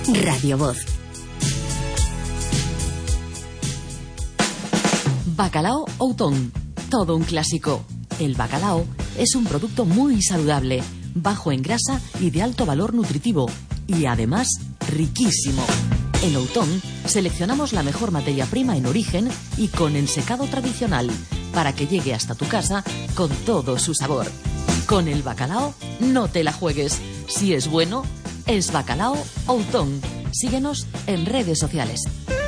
Radio Voz. Bacalao Outón, todo un clásico. El bacalao es un producto muy saludable, bajo en grasa y de alto valor nutritivo, y además riquísimo. En Outón seleccionamos la mejor materia prima en origen y con ensecado tradicional, para que llegue hasta tu casa con todo su sabor. Con el bacalao no te la juegues. Si es bueno, es Bacalao Outón. Síguenos en redes sociales.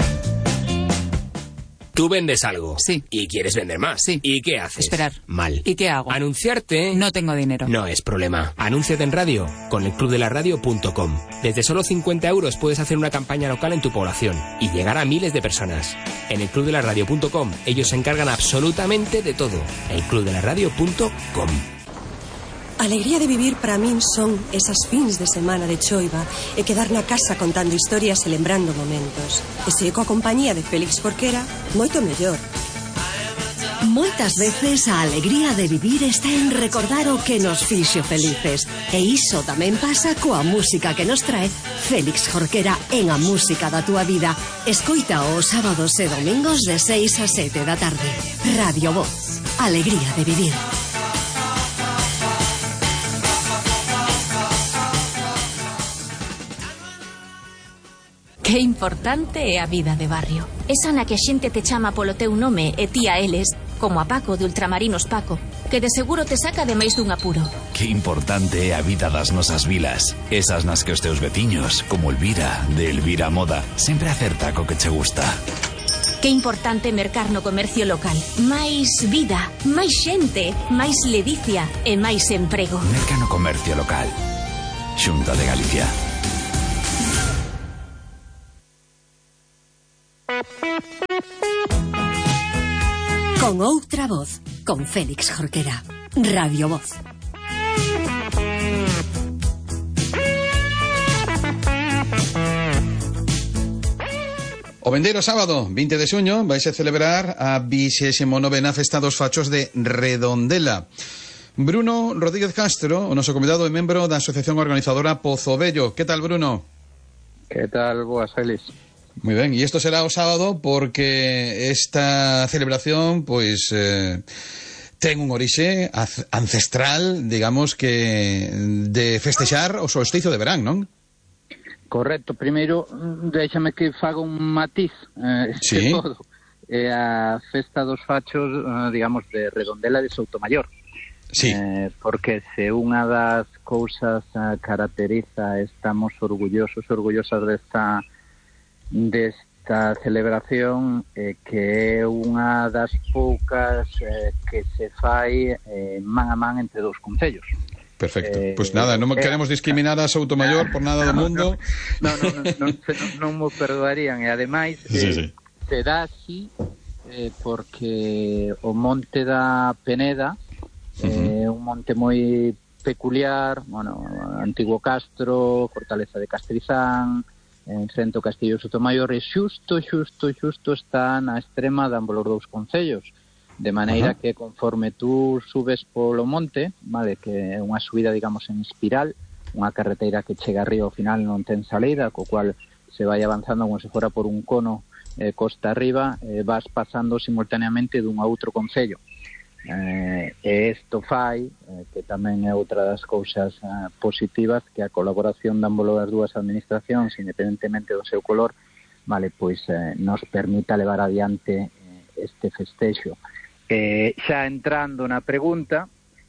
Tú vendes algo. Sí. Y quieres vender más. Sí. ¿Y qué haces? Esperar. Mal. ¿Y qué hago? Anunciarte. No tengo dinero. No es problema. Anúnciate en radio con elclubdelaradio.com. Desde solo 50 euros puedes hacer una campaña local en tu población y llegar a miles de personas. En elclubdelaradio.com ellos se encargan absolutamente de todo. elclubdelaradio.com. Alegría de vivir para min son esas fins de semana de choiva e quedar na casa contando historias e lembrando momentos. E se coa compañía de Félix Jorquera, moito mellor. Moitas veces a alegría de vivir está en recordar o que nos fixo felices. E iso tamén pasa coa música que nos trae Félix Jorquera en A Música da Túa Vida. Escoita os sábados e domingos de 6 a 7 da tarde. Radio Voz. Alegría de vivir. Que importante é a vida de barrio. Esa na que a xente te chama polo teu nome e ti a eles, como a Paco de Ultramarinos Paco, que de seguro te saca de máis dun apuro. Que importante é a vida das nosas vilas. Esas nas que os teus veciños, como Elvira, de Elvira Moda, sempre acerta co que che gusta. Que importante mercar no comercio local. Máis vida, máis xente, máis ledicia e máis emprego. Merca no comercio local. Xunta de Galicia. Con outra voz, con Félix Jorquera. Radio Voz. O vendeiro sábado, 20 de xuño, vaise celebrar a 29ª Festa dos Fachos de Redondela. Bruno Rodríguez Castro, o noso convidado e membro da asociación organizadora Pozo Vello. Que tal, Bruno? Que tal, boas, Félix? Moi ben, e isto será o sábado porque esta celebración, pois, ten un orixe ancestral, digamos que, de festexar o solsticio de verán, non? Correcto, primeiro, déxame que faga un matiz, sí. Todo. É a festa dos fachos, digamos, de Redondela de Soutomayor. Sí. Porque se unha das cousas caracteriza, estamos orgullosas desta celebración, que é unha das poucas que se fai man a man entre dous concellos. Perfecto. Pois nada, non queremos discriminar a Soutomayor por nada do mundo. Non me perdoarían. E ademais sí. se dá así porque o monte da Peneda é un monte moi peculiar, bueno, antigo castro, fortaleza de Castrizán, en frente ao Castillo de Soutomayor, e xusto está na extrema de ambos os dous concellos, de maneira que conforme tú subes polo monte, vale, que é unha subida, digamos, en espiral, unha carreteira que chega arriba ao final non ten salida, co cual se vai avanzando como se fora por un cono costa arriba, vas pasando simultaneamente dun a outro concello. E isto fai, que tamén é outra das cousas positivas, que a colaboración de ambos as dúas administracións, independentemente do seu color, vale, pois nos permita levar adiante este festexo. Xa entrando na pregunta,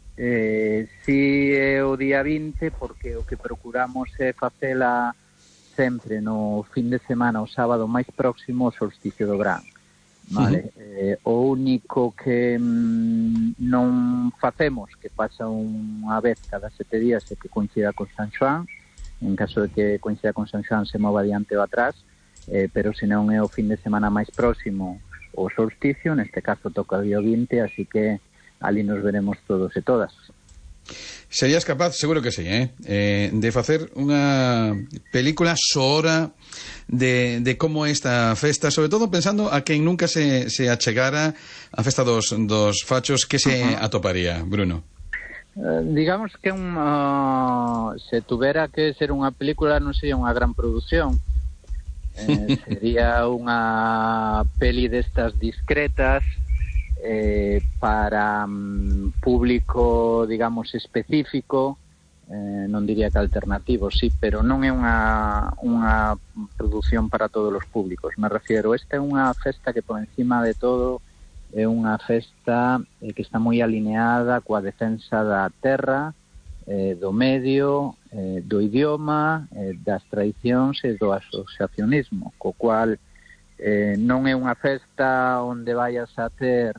si é o día 20, porque o que procuramos é facela sempre no fin de semana, o sábado máis próximo ao solsticio do verán. Vale? O único que non facemos, que pasa unha vez cada 7 días, é que coincida con San Xoán. En caso de que coincida con San Xoán se mova adiante ou atrás, pero se non é o fin de semana máis próximo o solsticio, neste caso toca o día 20, así que ali nos veremos todos e todas. Serías capaz, seguro que sí, de facer unha película soora de como esta festa, sobre todo pensando a quen nunca se achegara a festa dos fachos, que se atoparía, Bruno? Digamos que se tuvera que ser unha película non sería unha gran produción. Sería unha peli destas discretas para público, digamos, específico, non diría que alternativo, sí, pero non é unha produción para todos os públicos. Me refiero, esta é unha festa que por encima de todo é unha festa que está moi alineada coa defensa da terra, do medio, do idioma, das tradicións e do asociacionismo, co cual non é unha festa onde vayas a ter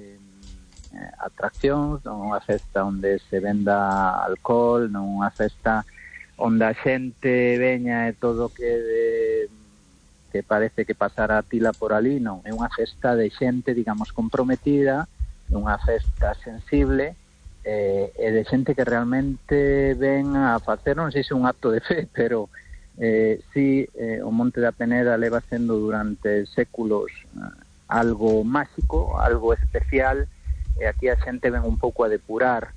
atraccións, non é unha festa onde se venda alcohol, non é unha festa onde a xente veña e todo que parece que pasará a tila por ali, non. É unha festa de xente, digamos, comprometida, é unha festa sensible, e de xente que realmente ven a facer, non sei se un acto de fe, pero sí, o Monte da Peneda leva sendo durante séculos algo máxico, algo especial, e aquí a xente ven un pouco a depurar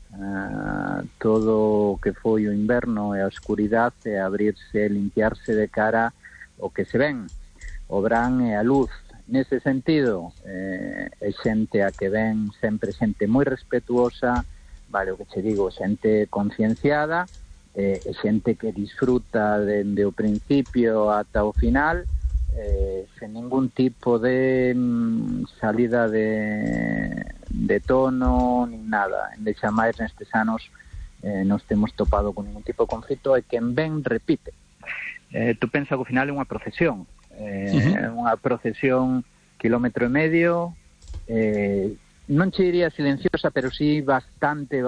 todo o que foi o inverno e a oscuridade, e abrirse, limpiarse de cara o que se ven, o verán e a luz. Nese sentido, é xente a que ven sempre xente moi respetuosa, vale, o que che digo, xente concienciada, e xente que disfruta dende o principio ata o final, sen ningún tipo de salida de tono, nin nada. En deixa máis nestes anos nos temos topado con ningún tipo de conflito, e quen ven repite. Tú pensa que ao final é unha procesión, unha procesión kilómetro e medio, non che diría silenciosa, pero sí bastante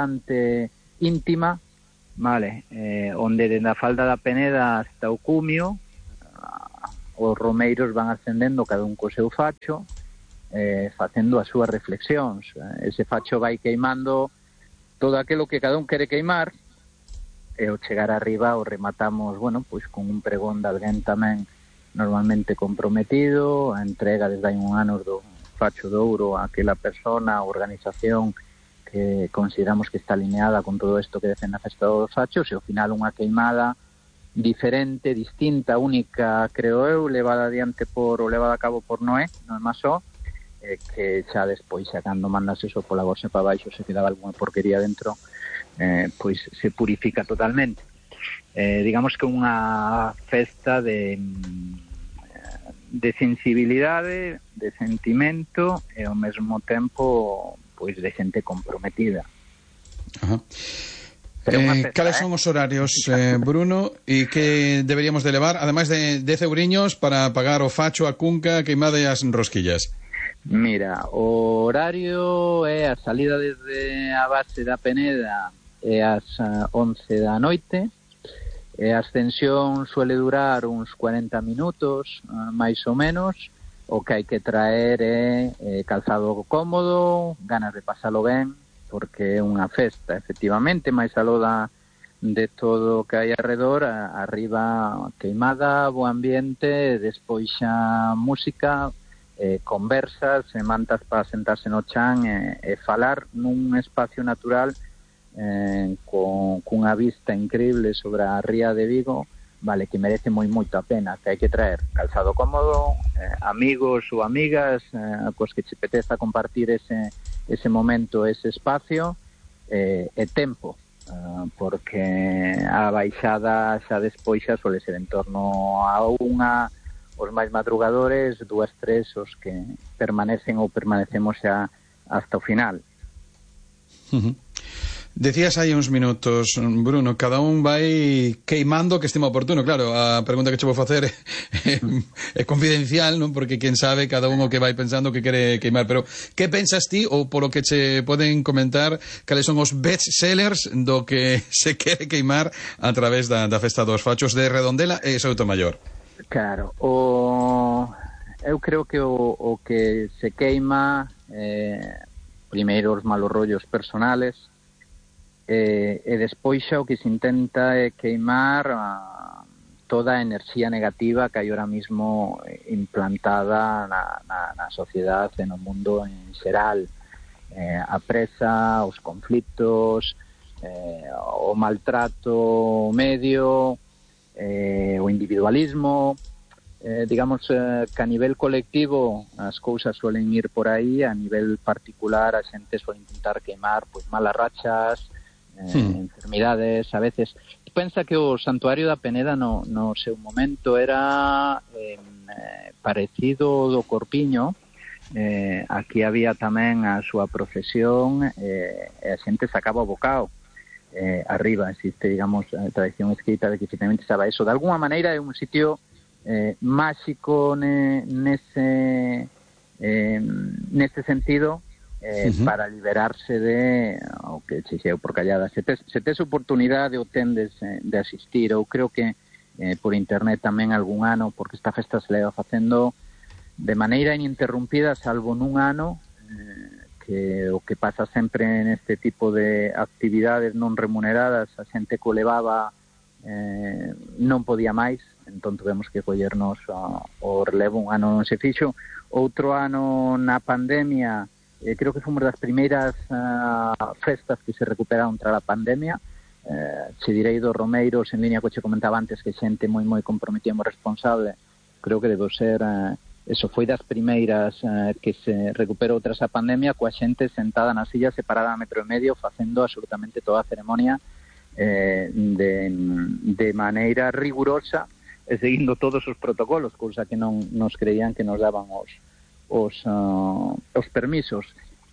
íntima, vale, onde dende a falda da Peneda hasta o cumio os romeiros van ascendendo cada un co seu facho, facendo as súas reflexións. Ese facho vai queimando todo aquilo que cada un quere queimar, e ao chegar arriba o rematamos, bueno, pois con un pregón de alguén tamén normalmente comprometido, a entrega desde hai un ano do facho de ouro a aquela persona, a organización que consideramos que está alineada con todo isto que defende a festa dos fachos, e ao final unha queimada diferente, distinta, única, creo eu, levada a cabo por Noé, non é máis só, que xa despois, xa cando mandas eso pola bolsa para baixo, se quedaba alguna porquería dentro, pois se purifica totalmente. Digamos que unha festa de sensibilidade, de sentimento, e ao mesmo tempo pois de xente comprometida. Ajá. Cales son os horarios, Bruno, e que deberíamos de levar, ademais de 10 euriños para pagar o facho, a cunca, a queimada e as rosquillas? Mira, o horario é a salida desde a base da Peneda é ás 11 da noite, e a ascensión suele durar uns 40 minutos, máis ou menos. O que hai que traer é calzado cómodo, ganas de pasalo ben, porque é unha festa, efectivamente, máis aló de todo o que hai arredor, arriba queimada, bo ambiente, despois xa música, conversas, mantas para sentarse no chan e falar nun espacio natural cunha vista increíble sobre a ría de Vigo, vale, que merece moito a pena. Que hai que traer calzado cómodo, amigos ou amigas cos que che apeteza compartir ese momento, ese espacio, e tempo, porque a baixada xa despois xa suele ser en torno a unha, os máis madrugadores, 2, 3 os que permanecemos xa hasta o final. Decías hai uns minutos, Bruno, cada un vai queimando que estima oportuno. Claro, a pregunta que che vou facer é confidencial, non? Porque quen sabe cada un o que vai pensando que quere queimar. Pero que pensas ti, ou polo que che poden comentar, cales son os best sellers do que se quere queimar a través da Festa dos Fachos de Redondela e Soutomaior? Claro, eu creo que o que se queima primeiro os malos rollos personales, e despois xa o que se intenta é queimar toda a enerxía negativa que hai ahora mismo implantada na sociedade e no mundo en xeral, a presa, os conflitos, o maltrato medio, o individualismo, digamos que a nivel colectivo as cousas suelen ir por aí, a nivel particular a xente suele intentar queimar pois malas rachas, enfermidades a veces. Pensa que o Santuario da Peneda no seu momento era parecido do Corpiño. Aquí había tamén a súa procesión e a xente sacaba o bocao arriba. Existe, digamos, a tradición escrita de que efectivamente estaba eso. De alguna maneira é un sitio máxico nese sentido, para liberarse de o que chexeu por callada. Se tes oportunidade ou tendes de asistir, ou creo que por internet tamén algún ano, porque esta festa se leva facendo de maneira ininterrumpida, salvo nun ano, que o que pasa sempre neste tipo de actividades non remuneradas, a xente que o levaba non podía máis, entón tuvemos que collernos o relevo. Un ano non se fixo, outro ano na pandemia, creo que fomos das primeiras festas que se recuperaron tras a pandemia. Che direi dos Romeiros, en línea co che comentaba antes, que xente moi comprometida, moi responsable. Creo que debo ser eso, foi das primeiras que se recuperou tras a pandemia, coa xente sentada na silla separada a 1,5 metros facendo absolutamente toda a ceremonia de maneira rigurosa e seguindo todos os protocolos, cousa que non nos creían que nos daban os permisos.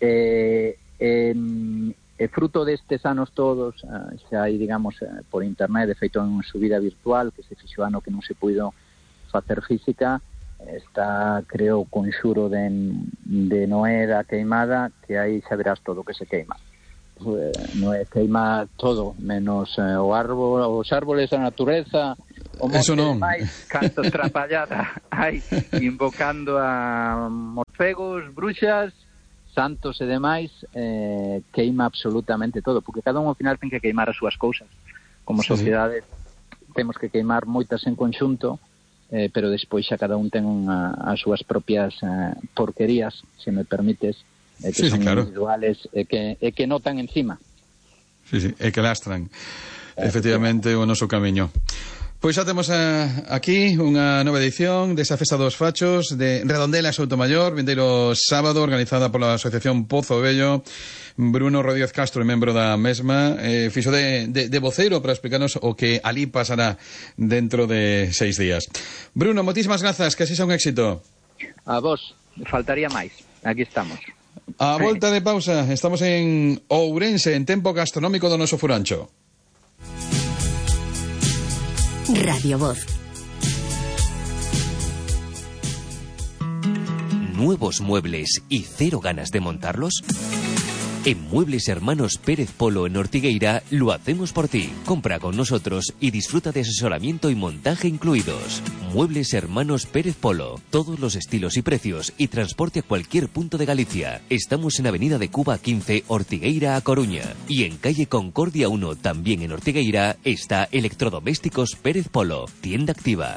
Fruto destes anos todos, xa hai, digamos, por internet, de feito en subida virtual, que se fixo ano que non se puido facer física, está, creo, o conxuro de Noé da queimada, que aí xa verás todo o que se queima. Noé queima todo, menos os árboles, a natureza, o monte máis, canto trapallada hai, invocando a morcegos, bruxas, santos e demais, queima absolutamente todo, porque cada un ao final ten que queimar as súas cousas. Como sociedade temos que queimar moitas en conxunto, pero despois xa cada un ten as súas propias porquerías, se me permites, que son individuales e que notan encima. E que lastran efectivamente o noso camiño. Pois xa temos aquí unha nova edición desa Festa dos Fachos de Redondela, Soutomaior, vindeiro sábado, organizada pola Asociación Pozo Bello. Bruno Rodríguez Castro, membro da mesma, fixo de voceiro para explicarnos o que ali pasará dentro de 6 días. Bruno, moitísimas grazas, que así sea un éxito. A vos, faltaría máis. Aquí estamos. A volta de pausa, estamos en Ourense, en tempo gastronómico do noso furancho. Radio Voz. ¿Nuevos muebles y cero ganas de montarlos? En Muebles Hermanos Pérez Polo en Ortigueira lo hacemos por ti. Compra con nosotros y disfruta de asesoramiento y montaje incluidos. Muebles Hermanos Pérez Polo. Todos los estilos y precios y transporte a cualquier punto de Galicia. Estamos en Avenida de Cuba 15, Ortigueira a Coruña. Y en calle Concordia 1, también en Ortigueira, está Electrodomésticos Pérez Polo. Tienda activa.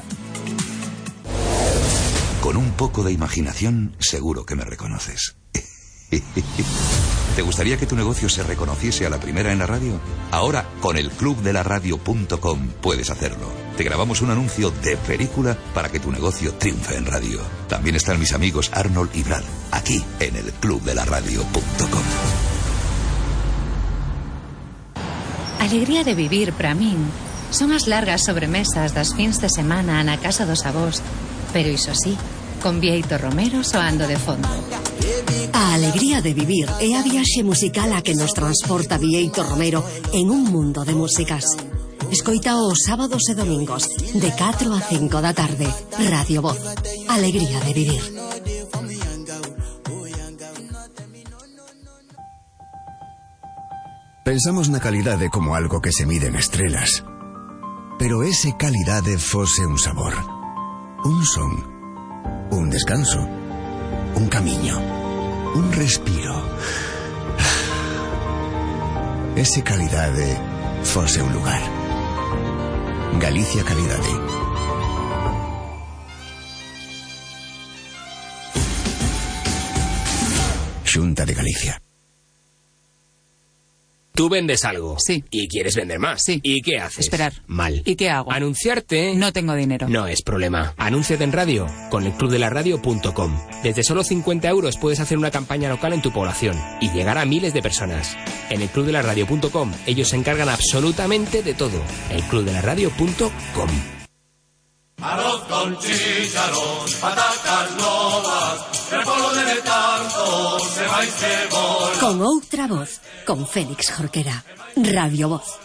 Con un poco de imaginación, seguro que me reconoces. ¿Te gustaría que tu negocio se reconociese a la primera en la radio? Ahora, con el clubdelaradio.com puedes hacerlo. Te grabamos un anuncio de película para que tu negocio triunfe en radio. También están mis amigos Arnold y Brad, aquí en el clubdelaradio.com. Alegría de vivir para min son as largas sobremesas das fins de semana na casa dos avós, pero iso sí, con Bieito Romero soando de fondo. A alegría de vivir é a viaxe musical a que nos transporta Bieito Romero en un mundo de músicas. Escoita os sábados e domingos de 4 a 5 da tarde. Radio Voz. Alegría de vivir. Pensamos na calidade como algo que se mide en estrelas. Pero ese calidade fose un sabor, un son, un descanso, un camiño, un respiro. Ese calidade fose un lugar. Galicia Calidade. Xunta de Galicia. Tú vendes algo. Sí. Y quieres vender más. Sí. ¿Y qué haces? Esperar. Mal. ¿Y qué hago? Anunciarte. No tengo dinero. No es problema. Anúnciate en radio con elclubdelaradio.com. Desde solo 50 euros puedes hacer una campaña local en tu población y llegar a miles de personas. En elclubdelaradio.com ellos se encargan absolutamente de todo. elclubdelaradio.com. Arroz con chícharos, patatas novas, el polvo de tanto se va y se voy. Con outra voz, con Félix Jorquera, Radio Voz.